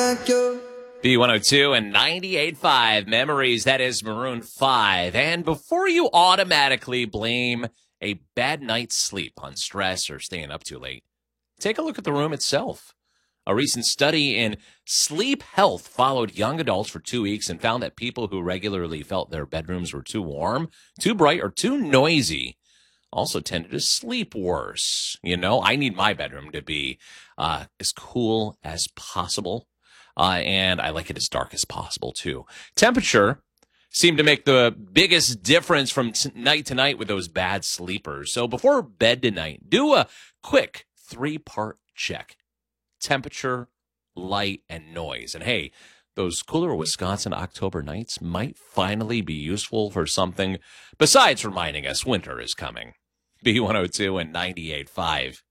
B102 and 98.5 Memories. That is Maroon 5. And before you automatically blame a bad night's sleep on stress or staying up too late, take a look at the room itself. A recent study in sleep health followed young adults for 2 weeks and found that people who regularly felt their bedrooms were too warm, too bright, or too noisy also tended to sleep worse. You know, I need my bedroom to be as cool as possible. And I like it as dark as possible, too. Temperature seemed to make the biggest difference from night to night with those bad sleepers. So before bed tonight, do a quick 3-part check. Temperature, light, and noise. And hey, those cooler Wisconsin October nights might finally be useful for something besides reminding us winter is coming. B102 and 98.5.